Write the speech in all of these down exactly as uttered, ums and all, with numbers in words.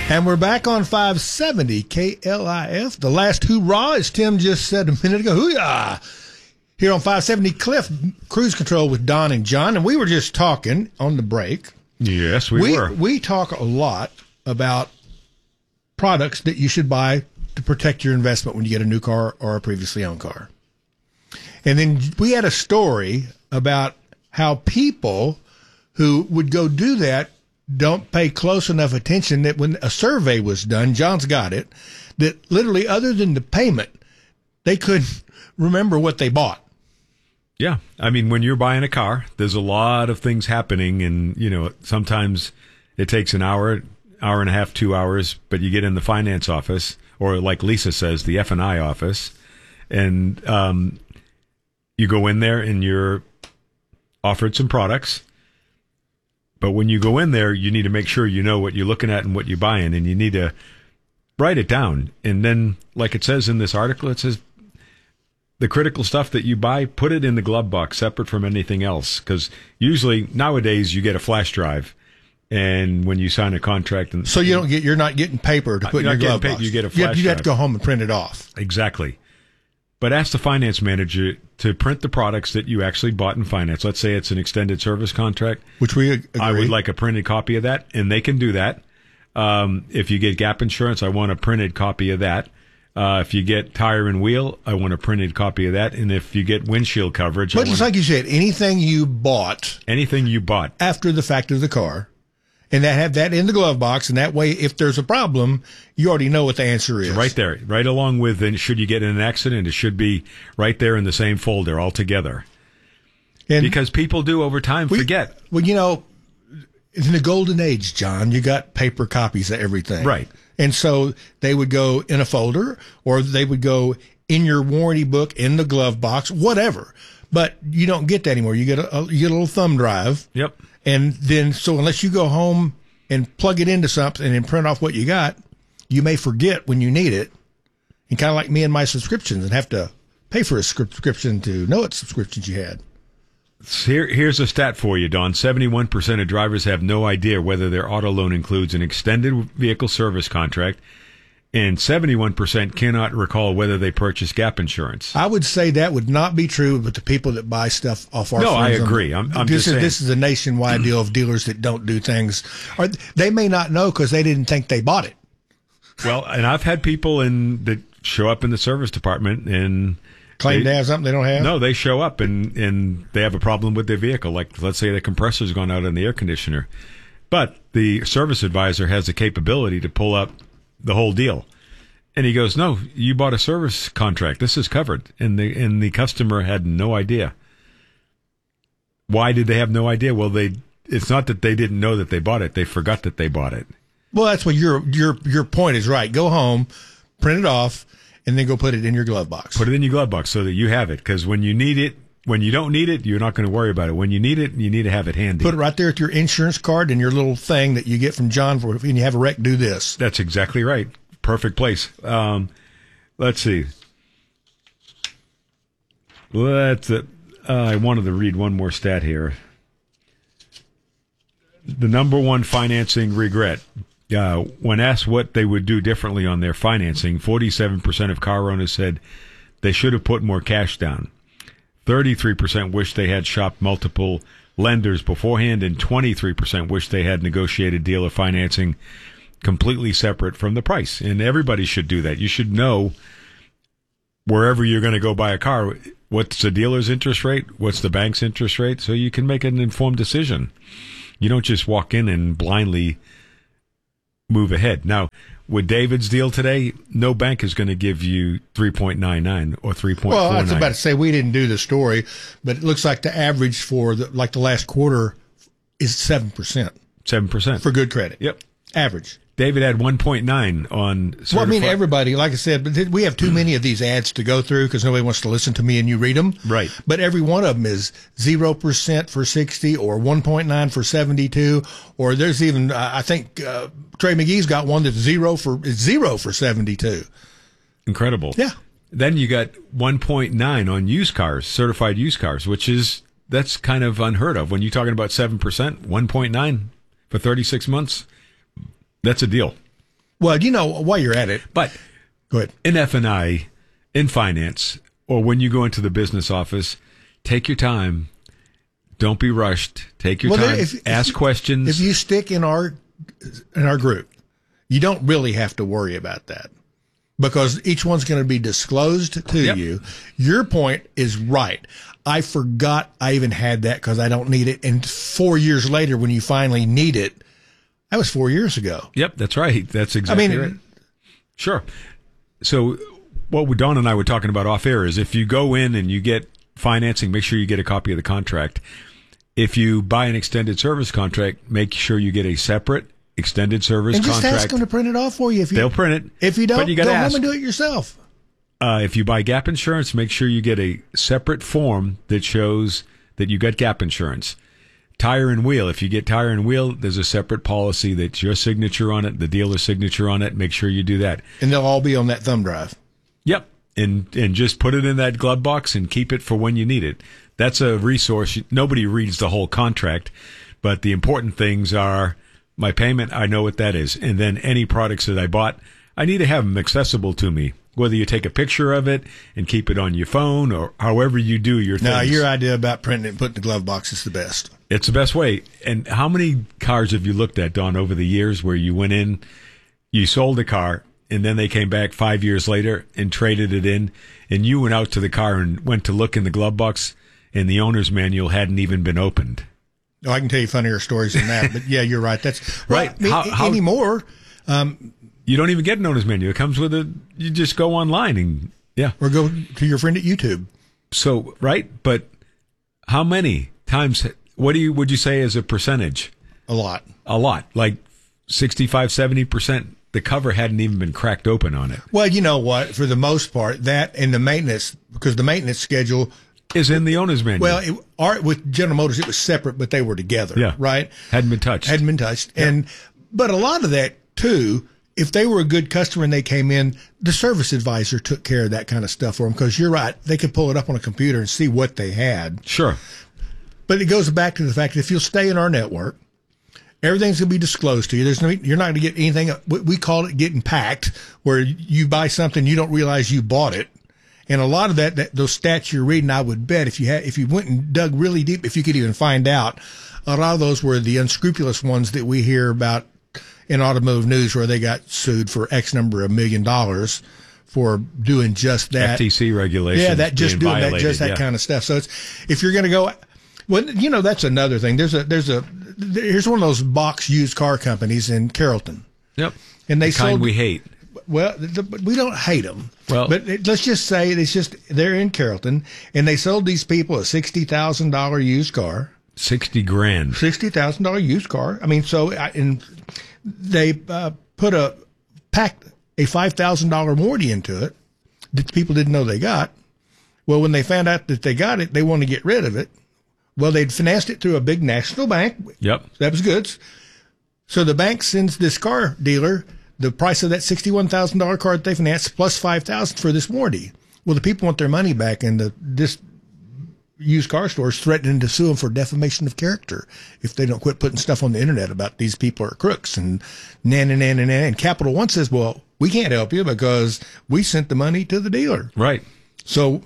And we're back on five seventy K L I F. The last hoorah, as Tim just said a minute ago, hoo-yah! Here on five seventy Cliff, Cruise Control with Don and John. And we were just talking on the break. Yes, we, we were. We talk a lot about products that you should buy to protect your investment when you get a new car or a previously owned car. And then we had a story about how people who would go do that don't pay close enough attention that when a survey was done, John's got it, that literally other than the payment, they couldn't remember what they bought. Yeah. I mean, when you're buying a car, there's a lot of things happening, and, you know, sometimes it takes an hour, hour and a half, two hours, but you get in the finance office, or like Lisa says, the F and I office, and um, you go in there and you're offered some products. But when you go in there, you need to make sure you know what you're looking at and what you're buying, and you need to write it down. And then, like it says in this article, it says the critical stuff that you buy, put it in the glove box separate from anything else. Because usually nowadays you get a flash drive, and when you sign a contract, and so you don't get, you're not getting paper to put in your glove paper, box. You get a flash you have, you drive. have to go home and print it off. Exactly. But ask the finance manager to print the products that you actually bought in finance. Let's say it's an extended service contract. Which we agree. I would like a printed copy of that, and they can do that. Um, if you get gap insurance, I want a printed copy of that. Uh, if you get tire and wheel, I want a printed copy of that. And if you get windshield coverage, but I just want like you said, anything you bought anything you bought after the fact of the car, and that have that in the glove box, and that way, if there's a problem, you already know what the answer is. Right there, right along with, and should you get in an accident, it should be right there in the same folder all together. And because people do over time we, forget. Well, you know, in the golden age, John, you got paper copies of everything. Right. And so they would go in a folder, or they would go in your warranty book, in the glove box, whatever. But you don't get that anymore. You get a, you get a little thumb drive. Yep. And then, so unless you go home and plug it into something and print off what you got, you may forget when you need it. And kind of like me and my subscriptions, and have to pay for a subscription to know what subscriptions you had. Here, here's a stat for you, Don. seventy-one percent of drivers have no idea whether their auto loan includes an extended vehicle service contract, and seventy-one percent cannot recall whether they purchased gap insurance. I would say that would not be true with the people that buy stuff off our No, I friends. agree. I'm, I'm this just is saying. This is a nationwide deal of dealers that don't do things. Or they may not know because they didn't think they bought it. Well, and I've had people in that show up in the service department and claim they, to have something they don't have. No, they show up and, and they have a problem with their vehicle. Like, let's say the compressor's gone out on the air conditioner. But the service advisor has the capability to pull up the whole deal. And he goes, no, you bought a service contract. This is covered. And the and the customer had no idea. Why did they have no idea? Well, they it's not that they didn't know that they bought it. They forgot that they bought it. Well, that's what your your your point is, right. Go home, print it off, and then go put it in your glove box. Put it in your glove box so that you have it. Because when you need it, when you don't need it, you're not going to worry about it. When you need it, you need to have it handy. Put it right there with your insurance card and your little thing that you get from John for when you have a wreck, do this. That's exactly right. Perfect place. Um, let's see. Let's. Uh, I wanted to read one more stat here. The number one financing regret. Uh, when asked what they would do differently on their financing, forty-seven percent of car owners said they should have put more cash down. thirty-three percent wish they had shopped multiple lenders beforehand, and twenty-three percent wish they had negotiated dealer financing completely separate from the price. And everybody should do that. You should know wherever you're going to go buy a car, what's the dealer's interest rate, what's the bank's interest rate, so you can make an informed decision. You don't just walk in and blindly move ahead. Now, with David's deal today, no bank is going to give you three point nine nine or three point four nine. Well, I was about to say, we didn't do the story, but it looks like the average for the, like the last quarter is seven percent. seven percent. For good credit. Yep. Average. David had one point nine on certified. Well, I mean, everybody, like I said, but we have too many of these ads to go through because nobody wants to listen to me and you read them. Right. But every one of them is zero percent for sixty or one point nine for seventy-two. Or there's even, uh, I think, uh, Trey McGee's got one that's zero for, it's zero for seventy-two. Incredible. Yeah. Then you got one point nine on used cars, certified used cars, which is, that's kind of unheard of. When you're talking about seven percent, one point nine for thirty-six months, that's a deal. Well, you know, while you're at it, But go ahead. in F and I, in finance, or when you go into the business office, take your time. Don't be rushed. Take your Well, time. if- if Ask you- questions. If you stick in our in our group, you don't really have to worry about that because each one's going to be disclosed to Yep. you. Your point is right. I forgot I even had that because I don't need it. And four years later, when you finally need it, that was four years ago. Yep, that's right. That's exactly I mean, right. Sure. So what we, Don and I were talking about off air is if you go in and you get financing, make sure you get a copy of the contract. If you buy an extended service contract, make sure you get a separate extended service and just contract. ask them to print it off for you. If you They'll print it. If you don't, but you go gotta home ask. and do it yourself. Uh, if you buy gap insurance, make sure you get a separate form that shows that you got gap insurance. Tire and wheel. If you get tire and wheel, there's a separate policy that's your signature on it, the dealer's signature on it. Make sure you do that. And they'll all be on that thumb drive. Yep. And and just put it in that glove box and keep it for when you need it. That's a resource. Nobody reads the whole contract, but the important things are my payment. I know what that is. And then any products that I bought, I need to have them accessible to me. Whether you take a picture of it and keep it on your phone or however you do your things. Now, your idea about printing it and putting it in the glove box is the best. It's the best way. And how many cars have you looked at, Don, over the years where you went in, you sold a car, and then they came back five years later and traded it in, and you went out to the car and went to look in the glove box, and the owner's manual hadn't even been opened. Oh, I can tell you funnier stories than that, but yeah, you're right. That's well, Right. I mean, How- a- how- anymore, um, You don't even get an owner's manual. It comes with a, you just go online and, yeah. or go to your friend at YouTube. So, right? But how many times, what do you, would you say is a percentage? A lot. A lot. Like sixty-five, seventy percent. The cover hadn't even been cracked open on it. Well, you know what? For the most part, that and the maintenance, because the maintenance schedule, Is in the owner's manual. well, it, our, with General Motors, it was separate, but they were together. Yeah. Right? Hadn't been touched. Hadn't been touched. And, but a lot of that too, if they were a good customer and they came in, the service advisor took care of that kind of stuff for them. Because you're right, they could pull it up on a computer and see what they had. Sure. But it goes back to the fact that if you'll stay in our network, everything's going to be disclosed to you. There's no, you're not going to get anything. We we call it getting packed, where you buy something you don't realize you bought it. And a lot of that, that those stats you're reading, I would bet if you had, if you went and dug really deep, if you could even find out, a lot of those were the unscrupulous ones that we hear about in automotive news, where they got sued for X number of million dollars for doing just that. F T C regulations. Yeah, that just being doing that, violated, just that yeah. kind of stuff. So it's if you're going to go, well, you know, that's another thing. There's a there's a here's one of those box used car companies in Carrollton, Yep. and they the kind sold. we hate. Well, the, but we don't hate them. Well- but it, let's just say it's just they're in Carrollton, and they sold these people a sixty thousand dollar used car. Sixty grand. Sixty thousand dollar used car. I mean, so I, and they uh, put a packed a five thousand dollar warranty into it that people didn't know they got. Well, when they found out that they got it, they wanted to get rid of it. Well, they'd financed it through a big national bank. Yep. That was good. So the bank sends this car dealer the price of that sixty-one thousand dollar car that they financed plus five thousand dollars for this warranty. Well, the people want their money back, and the this used car store is threatening to sue them for defamation of character if they don't quit putting stuff on the internet about these people are crooks and nan and nan and nan. And Capital One says, well, we can't help you because we sent the money to the dealer. Right. So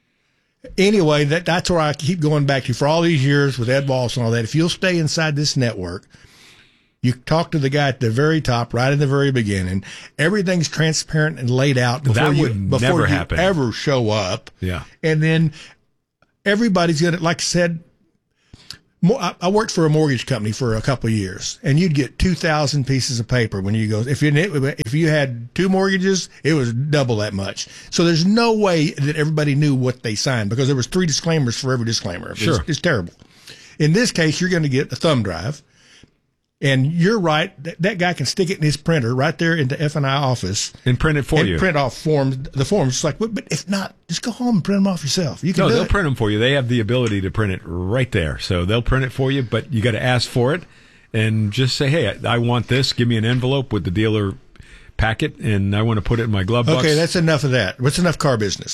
anyway, that that's where I keep going back to for all these years with Ed Wallace and all that. If you'll stay inside this network, you talk to the guy at the very top, right in the very beginning. Everything's transparent and laid out before That you would before never you happen. ever show up. Yeah. And then everybody's gonna, like I said, mo- I I worked for a mortgage company for a couple of years, and you'd get two thousand pieces of paper when you go. If you if you had two mortgages, it was double that much. So there's no way that everybody knew what they signed because there was three disclaimers for every disclaimer. It's, Sure. it's terrible. In this case, you're going to get a thumb drive. And you're right. That, that guy can stick it in his printer right there in the F and I office And print it for and you. print off forms. The forms. It's like, but, but if not, just go home and print them off yourself. You can No, do they'll it. print them for you. They have the ability to print it right there. So they'll print it for you, but you got to ask for it and just say, hey, I, I want this. Give me an envelope with the dealer packet, and I want to put it in my glove box. Okay, that's enough of that. What's enough car business?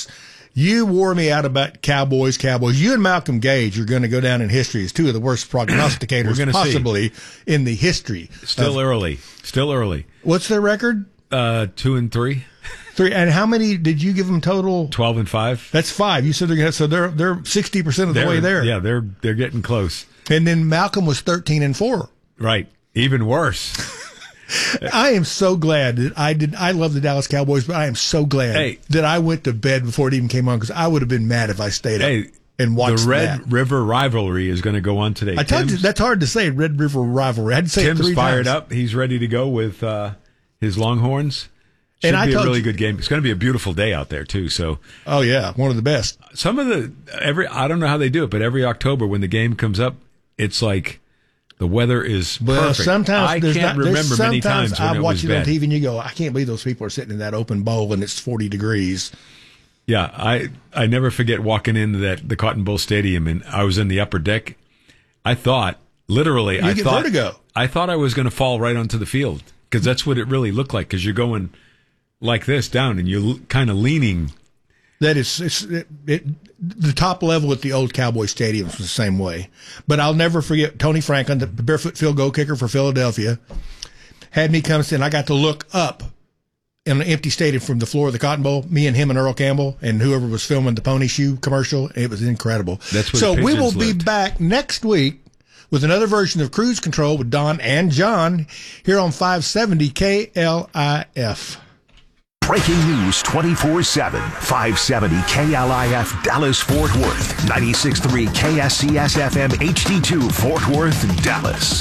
You wore me out about Cowboys, Cowboys. You and Malcolm Gage are going to go down in history as two of the worst prognosticators possibly see. in the history. Still of, early. Still early. What's their record? Uh, two and three. Three. And how many did you give them total? Twelve and five. That's five. You said they're going to, so they're they're sixty percent of the they're, way there. Yeah, they're they're getting close. And then Malcolm was thirteen and four. Right. Even worse. I am so glad that I did. I love the Dallas Cowboys, but I am so glad hey, that I went to bed before it even came on because I would have been mad if I stayed hey, up and watched the Red that. River rivalry is going to go on today. I told you that's hard to say. Red River rivalry. I had to say Tim's it three fired times. up. He's ready to go with uh, his Longhorns. Should and I be a told really you, good game. It's going to be a beautiful day out there too. So, oh yeah, one of the best. Some of the every I don't know how they do it, but every October when the game comes up, it's like. The weather is perfect. Well, sometimes I there's can't not, remember there's many sometimes times when I it watch was it bad. on T V and you go, I can't believe those people are sitting in that open bowl and it's forty degrees. Yeah, I I never forget walking into that the Cotton Bowl Stadium and I was in the upper deck. I thought literally, you I get thought vertigo. I thought I was going to fall right onto the field because that's what it really looked like. Because you're going like this down and you're kind of leaning. That is, it's, it, it, the top level at the old Cowboy Stadium was the same way. But I'll never forget Tony Franklin, the barefoot field goal kicker for Philadelphia, had me come and I got to look up in an empty stadium from the floor of the Cotton Bowl, me and him and Earl Campbell and whoever was filming the Pony Shoe commercial. It was incredible. That's where so the we will lived. be back next week with another version of Cruise Control with Don and John here on five seventy K L I F. Breaking news twenty-four seven, five seventy K L I F Dallas Fort Worth, ninety-six point three K S C S F M H D two Fort Worth, Dallas.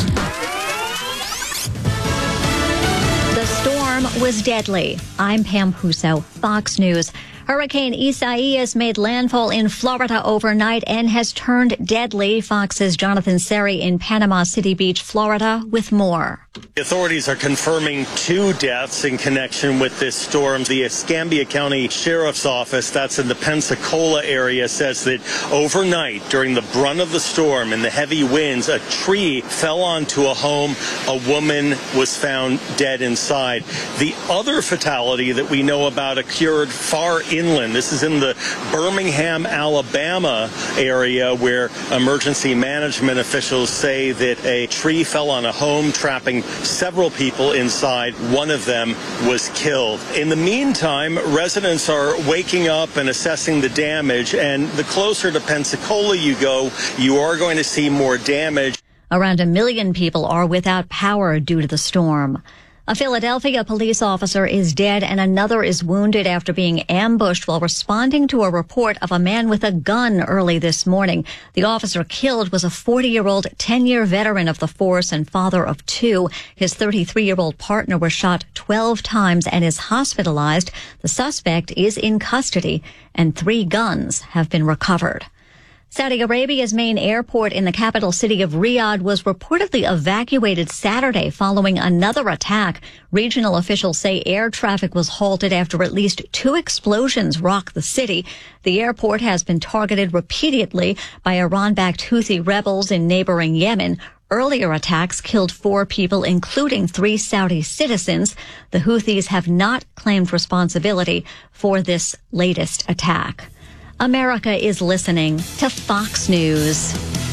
The storm was deadly. I'm Pam Huso, Fox News. Hurricane Isaias made landfall in Florida overnight and has turned deadly. Fox's Jonathan Seri in Panama City Beach, Florida, with more. Authorities are confirming two deaths in connection with this storm. The Escambia County Sheriff's Office, that's in the Pensacola area, says that overnight during the brunt of the storm and the heavy winds, a tree fell onto a home. A woman was found dead inside. The other fatality that we know about occurred far inland. This is in the Birmingham, Alabama area where emergency management officials say that a tree fell on a home, trapping several people inside. One of them was killed. In the meantime, residents are waking up and assessing the damage, and the closer to Pensacola you go, you are going to see more damage. Around a million people are without power due to the storm. A Philadelphia police officer is dead and another is wounded after being ambushed while responding to a report of a man with a gun early this morning. The officer killed was a forty-year-old, ten-year veteran of the force and father of two. His thirty-three-year-old partner was shot twelve times and is hospitalized. The suspect is in custody and three guns have been recovered. Saudi Arabia's main airport in the capital city of Riyadh was reportedly evacuated Saturday following another attack. Regional officials say air traffic was halted after at least two explosions rocked the city. The airport has been targeted repeatedly by Iran-backed Houthi rebels in neighboring Yemen. Earlier attacks killed four people, including three Saudi citizens. The Houthis have not claimed responsibility for this latest attack. America is listening to Fox News.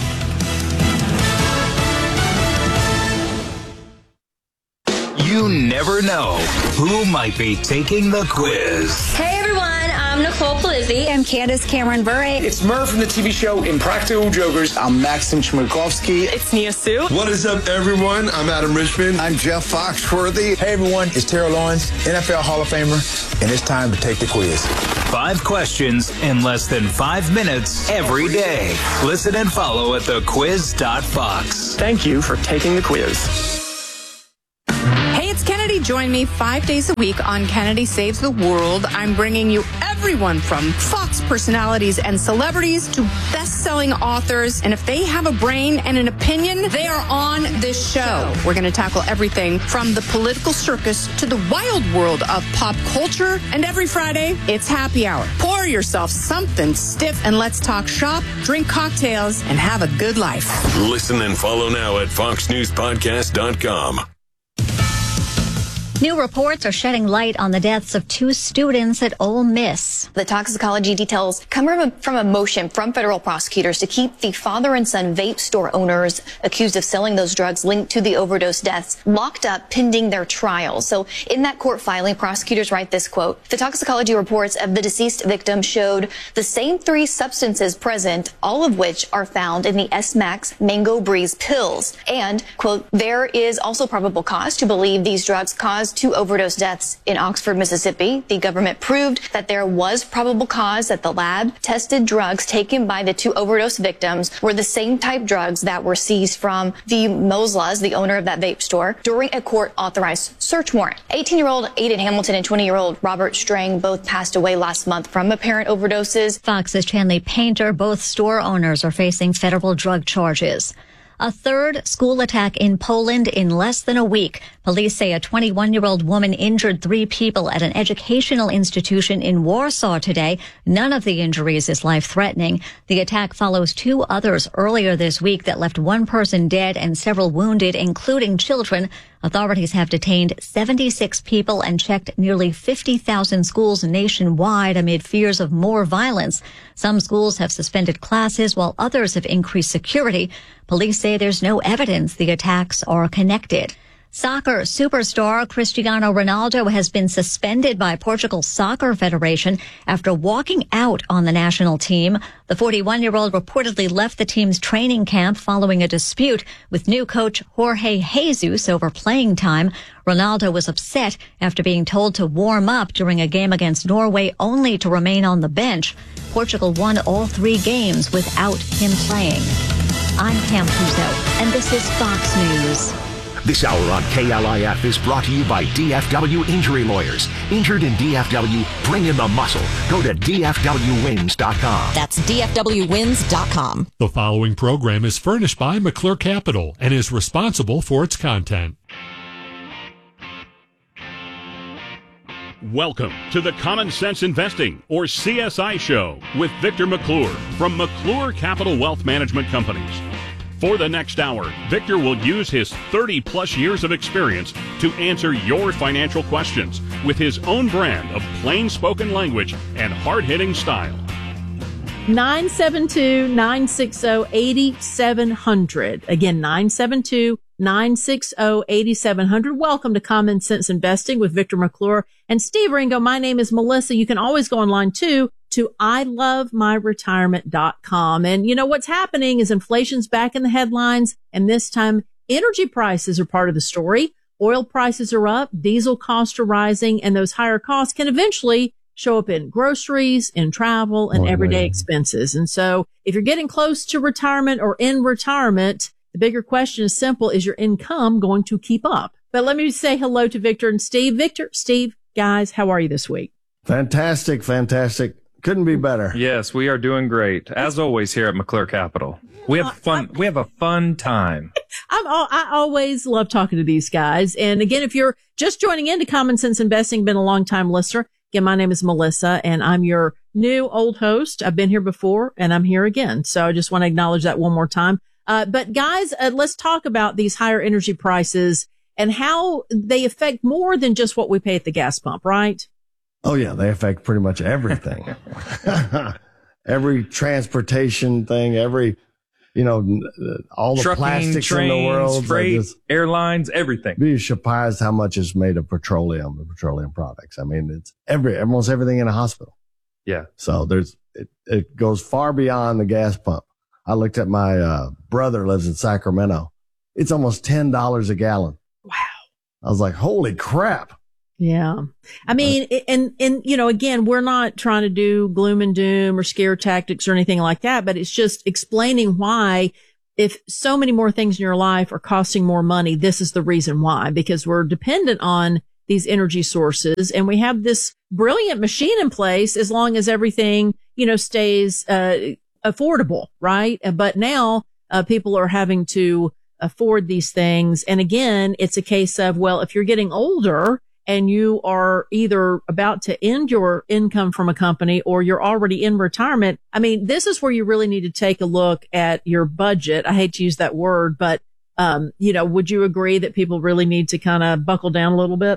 You never know who might be taking the quiz. Hey everyone, I'm Nicole Polizzi. I'm Candace Cameron Bure. It's Murph from the T V show Impractical Jokers. I'm Maxim Chmerkovsky. It's Nia Sue. What is up, everyone? I'm Adam Richmond. I'm Jeff Foxworthy. Hey everyone, it's Terrell Lawrence, N F L Hall of Famer, and it's time to take the quiz. Five questions in less than five minutes every day. Listen and follow at the quiz dot fox. Thank you for taking the quiz. Hey, it's Kennedy. Join me five days a week on Kennedy Saves the World. I'm bringing you everyone from Fox personalities and celebrities to best-selling authors. And if they have a brain and an opinion, they are on this show. We're going to tackle everything from the political circus to the wild world of pop culture. And every Friday, it's happy hour. Pour yourself something stiff and let's talk shop, drink cocktails, and have a good life. Listen and follow now at fox news podcast dot com. New reports are shedding light on the deaths of two students at Ole Miss. The toxicology details come from a, from a motion from federal prosecutors to keep the father and son vape store owners accused of selling those drugs linked to the overdose deaths locked up pending their trials. So in that court filing, prosecutors write this quote: the toxicology reports of the deceased victim showed the same three substances present, all of which are found in the S-Max Mango Breeze pills. And, quote, there is also probable cause to believe these drugs caused two overdose deaths in Oxford, Mississippi. The government proved that there was probable cause that the lab tested drugs taken by the two overdose victims were the same type drugs that were seized from the Moslas, the owner of that vape store, during a court-authorized search warrant. eighteen-year-old Aiden Hamilton and twenty-year-old Robert Strang both passed away last month from apparent overdoses. Fox's Chanley Painter, both store owners are facing federal drug charges. A third school attack in Poland in less than a week. Police say a twenty-one-year-old woman injured three people at an educational institution in Warsaw today. None of the injuries is life-threatening. The attack follows two others earlier this week that left one person dead and several wounded, including children. Authorities have detained seventy-six people and checked nearly fifty thousand schools nationwide amid fears of more violence. Some schools have suspended classes while others have increased security. Police say there's no evidence the attacks are connected. Soccer superstar Cristiano Ronaldo has been suspended by Portugal's Soccer Federation after walking out on the national team. The forty-one-year-old reportedly left the team's training camp following a dispute with new coach Jorge Jesus over playing time. Ronaldo was upset after being told to warm up during a game against Norway only to remain on the bench. Portugal won all three games without him playing. I'm Pam Puzo, and this is Fox News. This hour on K L I F is brought to you by D F W Injury Lawyers. Injured in D F W? Bring in the muscle. Go to D F W wins dot com. That's D F W wins dot com. The following program is furnished by McClure Capital and is responsible for its content. Welcome to the Common Sense Investing, or C S I Show, with Victor McClure from McClure Capital Wealth Management Companies. For the next hour, Victor will use his thirty-plus years of experience to answer your financial questions with his own brand of plain-spoken language and hard-hitting style. nine seven two, nine six zero, eight seven zero zero. Again, nine seven two, nine six zero, eight seven zero zero. Welcome to Common Sense Investing with Victor McClure and Steve Ringo. My name is Melissa. You can always go online, too, to I love my retirement dot com. And you know what's happening is inflation's back in the headlines, and this time energy prices are part of the story. Oil prices are up, diesel costs are rising, and those higher costs can eventually show up in groceries, in travel, and oh, everyday man. expenses. And so if you're getting close to retirement or in retirement, the bigger question is simple: is your income going to keep up? But let me say hello to Victor and Steve. Victor, Steve, guys, how are you this week? Fantastic, fantastic. Couldn't be better. Yes, we are doing great, as always here at McClure Capital. We have fun. We have a fun time. I'm all, I always love talking to these guys. And again, if you're just joining into Common Sense Investing, been a long time listener, again, my name is Melissa, and I'm your new old host. I've been here before, and I'm here again. So I just want to acknowledge that one more time. Uh, but guys, uh, let's talk about these higher energy prices and how they affect more than just what we pay at the gas pump, right? Oh, yeah, they affect pretty much everything. Every transportation thing, every, you know, all the Trucking, plastics trains, in the world. Freight, just, airlines, everything. Be surprised how much is made of petroleum and petroleum products. I mean, it's every almost everything in a hospital. Yeah. So there's it, it goes far beyond the gas pump. I looked at my uh, brother lives in Sacramento. It's almost ten dollars a gallon. Wow. I was like, holy crap. Yeah. I mean, and, and, you know, again, we're not trying to do gloom and doom or scare tactics or anything like that, but it's just explaining why, if so many more things in your life are costing more money, this is the reason why, because we're dependent on these energy sources, and we have this brilliant machine in place as long as everything, you know, stays, uh, affordable, right? But now, uh, people are having to afford these things. And again, it's a case of, well, if you're getting older, and you are either about to end your income from a company or you're already in retirement, I mean, this is where you really need to take a look at your budget. I hate to use that word, but, um, you know, would you agree that people really need to kind of buckle down a little bit?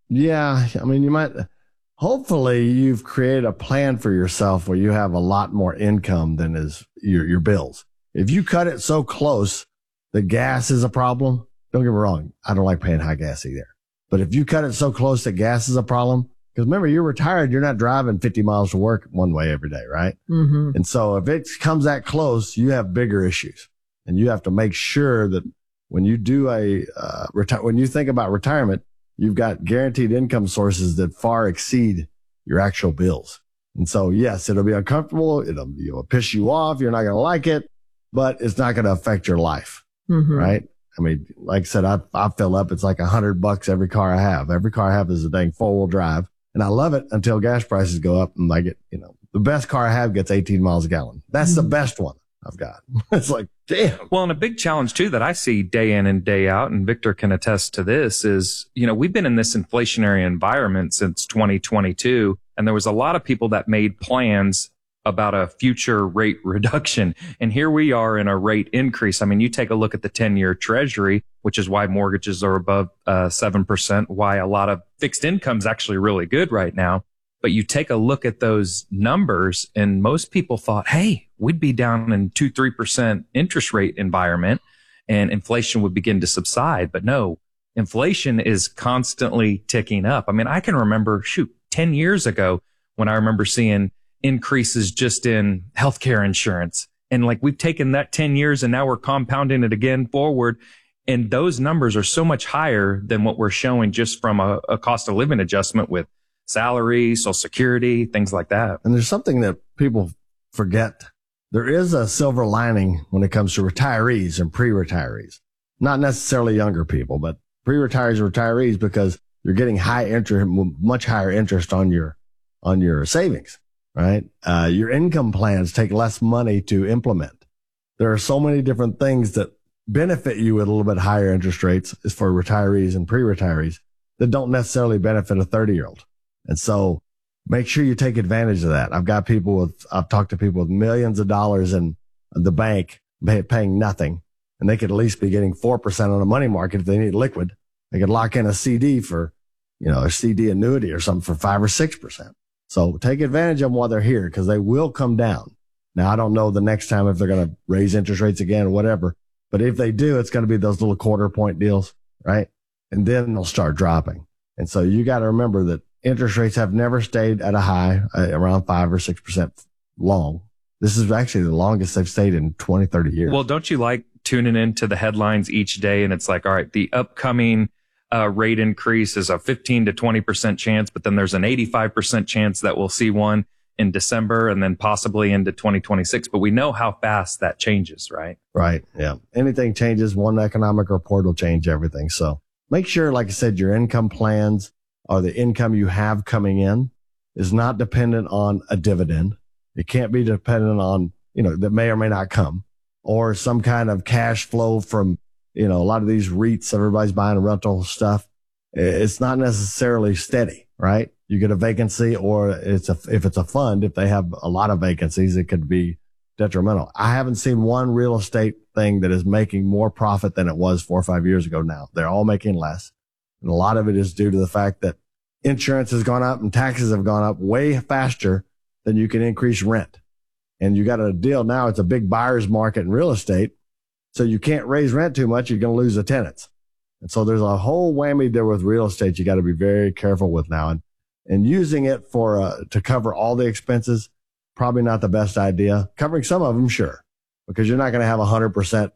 Yeah. I mean, you might, hopefully you've created a plan for yourself where you have a lot more income than is your, your bills. If you cut it so close that gas is a problem, don't get me wrong. I don't like paying high gas either. But if you cut it so close that gas is a problem, because remember, you're retired, you're not driving fifty miles to work one way every day, right? Mm-hmm. And so if it comes that close, you have bigger issues. And you have to make sure that when you do a, uh, reti- when you think about retirement, you've got guaranteed income sources that far exceed your actual bills. And so, yes, it'll be uncomfortable. It'll, it'll piss you off. You're not going to like it, but it's not going to affect your life, mm-hmm. right? I mean, like I said, I, I fill up. It's like a hundred bucks every car I have. Every car I have is a dang four wheel drive. And I love it until gas prices go up and I get, you know, the best car I have gets eighteen miles a gallon. That's mm-hmm. the best one I've got. It's like, damn. Well, and a big challenge too that I see day in and day out, and Victor can attest to this, is, you know, we've been in this inflationary environment since twenty twenty-two, and there was a lot of people that made plans about a future rate reduction. And here we are in a rate increase. I mean, you take a look at the ten-year treasury, which is why mortgages are above uh, seven percent, why a lot of fixed income is actually really good right now. But you take a look at those numbers, and most people thought, hey, we'd be down in two, three percent interest rate environment and inflation would begin to subside. But no, inflation is constantly ticking up. I mean, I can remember, shoot, ten years ago when I remember seeing increases just in healthcare insurance. And like we've taken that ten years and now we're compounding it again forward. And those numbers are so much higher than what we're showing just from a, a cost of living adjustment with salary, Social Security, things like that. And there's something that people forget. There is a silver lining when it comes to retirees and pre-retirees. Not necessarily younger people, but pre-retirees and retirees, because you're getting high interest, much higher interest on your, on your savings. Right? Uh, your income plans take less money to implement. There are so many different things that benefit you with a little bit higher interest rates as for retirees and pre-retirees that don't necessarily benefit a thirty year old. And so make sure you take advantage of that. I've got people with, I've talked to people with millions of dollars in the bank pay, paying nothing, and they could at least be getting four percent on a money market if they need liquid. They could lock in a C D for, you know, a C D annuity or something for five or six percent. So take advantage of them while they're here, because they will come down. Now, I don't know the next time if they're going to raise interest rates again or whatever, but if they do, it's going to be those little quarter point deals, right? And then they'll start dropping. And so you got to remember that interest rates have never stayed at a high uh, around five or six percent long. This is actually the longest they've stayed in twenty, thirty years. Well, don't you like tuning into the headlines each day? And it's like, all right, the upcoming Uh, rate increase is a fifteen to twenty percent chance, but then there's an eighty-five percent chance that we'll see one in December and then possibly into twenty twenty-six. But we know how fast that changes, right? Right. Yeah. Anything changes, one economic report will change everything. So make sure, like I said, your income plans or the income you have coming in is not dependent on a dividend. It can't be dependent on, you know, that may or may not come, or some kind of cash flow from, you know, a lot of these REITs, everybody's buying rental stuff. It's not necessarily steady, right? You get a vacancy, or it's a, if it's a fund, if they have a lot of vacancies, it could be detrimental. I haven't seen one real estate thing that is making more profit than it was four or five years ago now. They're all making less. And a lot of it is due to the fact that insurance has gone up and taxes have gone up way faster than you can increase rent. And you got a deal now. It's a big buyer's market in real estate. So you can't raise rent too much. You're going to lose the tenants. And so there's a whole whammy there with real estate you got to be very careful with now. And, and using it for, uh, to cover all the expenses, probably not the best idea. Covering some of them, sure, because you're not going to have a hundred percent,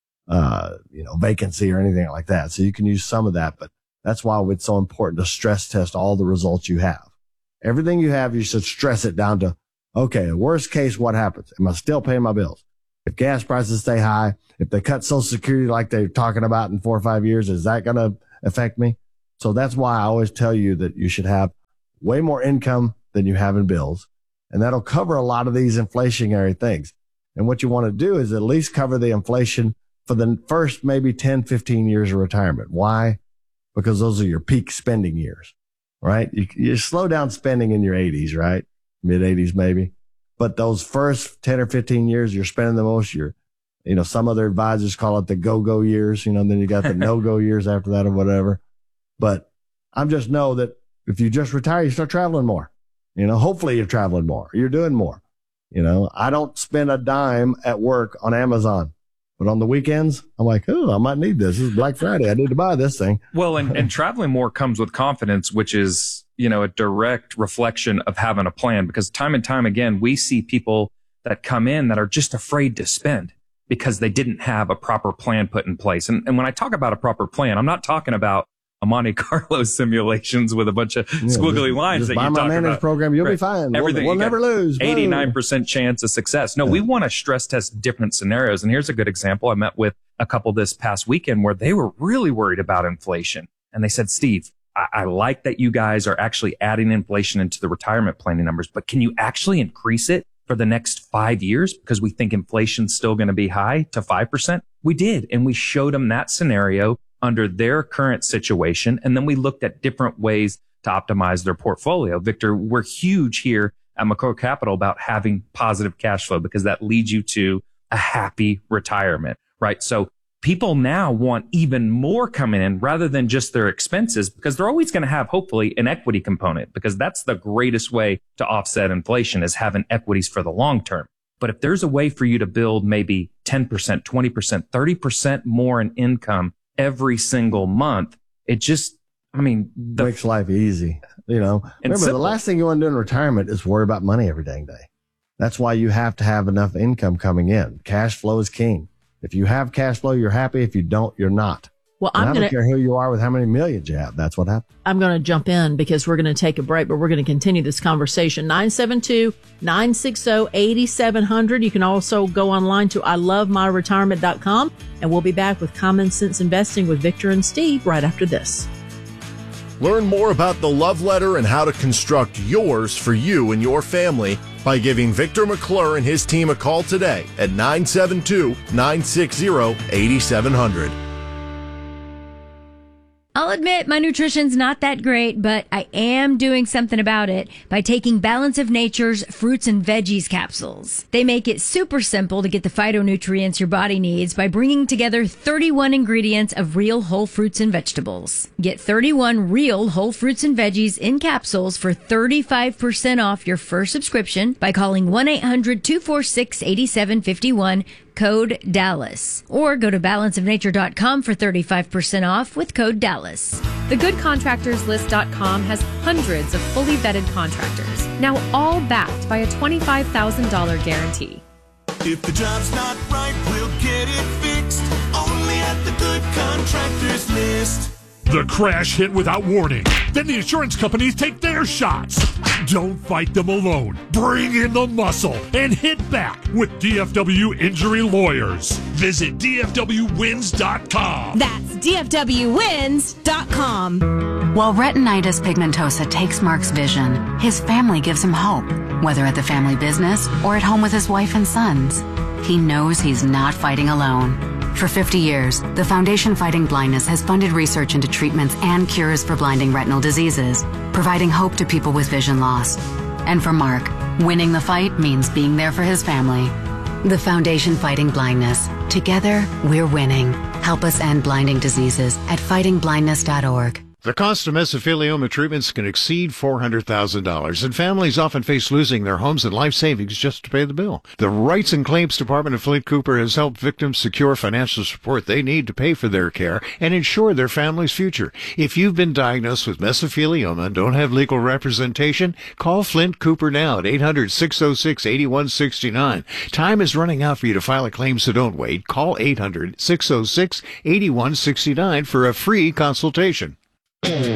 uh, you know, vacancy or anything like that. So you can use some of that, but that's why it's so important to stress test all the results you have. Everything you have, you should stress it down to, okay, worst case, what happens? Am I still paying my bills? If gas prices stay high, if they cut Social Security like they're talking about in four or five years, is that going to affect me? So that's why I always tell you that you should have way more income than you have in bills. And that'll cover a lot of these inflationary things. And what you want to do is at least cover the inflation for the first maybe ten, fifteen years of retirement. Why? Because those are your peak spending years, right? You, you slow down spending in your eighties, right? Mid eighties maybe. But those first ten or fifteen years, you're spending the most. You're, you know, some other advisors call it the go-go years, you know, and then you got the no-go years after that or whatever. But I'm just know that if you just retire, you start traveling more. You know, hopefully you're traveling more. You're doing more. You know, I don't spend a dime at work on Amazon. But on the weekends, I'm like, oh, I might need this. This is Black Friday. I need to buy this thing. Well, and, and traveling more comes with confidence, which is, you know, a direct reflection of having a plan. Because time and time again, we see people that come in that are just afraid to spend because they didn't have a proper plan put in place. And, and when I talk about a proper plan, I'm not talking about a Monte Carlo simulations with a bunch of yeah, squiggly just, lines just that buy you my talk managed about. program, you'll right. be fine. Everything we'll, we'll never lose. eighty-nine percent chance of success. No, yeah. we want to stress test different scenarios. And here's a good example. I met with a couple this past weekend where they were really worried about inflation. And they said, Steve, I, I like that you guys are actually adding inflation into the retirement planning numbers, but can you actually increase it for the next five years? Because we think inflation's still going to be high to five percent. We did. And we showed them that scenario under their current situation. And then we looked at different ways to optimize their portfolio. Victor, we're huge here at McClure Capital about having positive cash flow because that leads you to a happy retirement, right? So people now want even more coming in rather than just their expenses because they're always going to have hopefully an equity component because that's the greatest way to offset inflation is having equities for the long term. But if there's a way for you to build maybe ten percent, twenty percent, thirty percent more in income every single month, it just, I mean, the, makes life easy. You know, remember simple. The last thing you want to do in retirement is worry about money every dang day. That's why you have to have enough income coming in. Cash flow is king. If you have cash flow, you're happy. If you don't, you're not. Well, and I'm I don't gonna, care who you are with how many millions you have. That's what happens. I'm going to jump in because we're going to take a break, but we're going to continue this conversation. nine seven two, nine six zero, eight seven zero zero. You can also go online to I love my retirement dot com, and we'll be back with Common Sense Investing with Victor and Steve right after this. Learn more about the love letter and how to construct yours for you and your family by giving Victor McClure and his team a call today at nine seven two, nine six zero, eight seven zero zero. I'll admit my nutrition's not that great, but I am doing something about it by taking Balance of Nature's fruits and veggies capsules. They make it super simple to get the phytonutrients your body needs by bringing together thirty-one ingredients of real whole fruits and vegetables. Get thirty-one real whole fruits and veggies in capsules for thirty-five percent off your first subscription by calling one eight hundred, two four six, eight seven five one. Code Dallas. Or go to balance of nature dot com for thirty-five percent off with code Dallas. the good contractors list dot com has hundreds of fully vetted contractors, now all backed by a twenty-five thousand dollars guarantee. If the job's not right, we'll get it fixed. Only at the Good Contractors List. The crash hit without warning. Then the insurance companies take their shots. Don't fight them alone. Bring in the muscle and hit back with D F W Injury Lawyers. Visit D F W wins dot com. That's D F W wins dot com. While retinitis pigmentosa takes Mark's vision, his family gives him hope, whether at the family business or at home with his wife and sons. He knows he's not fighting alone. For fifty years, the Foundation Fighting Blindness has funded research into treatments and cures for blinding retinal diseases, providing hope to people with vision loss. And for Mark, winning the fight means being there for his family. The Foundation Fighting Blindness. Together, we're winning. Help us end blinding diseases at fighting blindness dot org. The cost of mesothelioma treatments can exceed four hundred thousand dollars, and families often face losing their homes and life savings just to pay the bill. The Rights and Claims Department of Flint Cooper has helped victims secure financial support they need to pay for their care and ensure their family's future. If you've been diagnosed with mesothelioma and don't have legal representation, call Flint Cooper now at eight hundred, six oh six, eight one six nine. Time is running out for you to file a claim, so don't wait. Call eight hundred, six oh six, eight one six nine for a free consultation.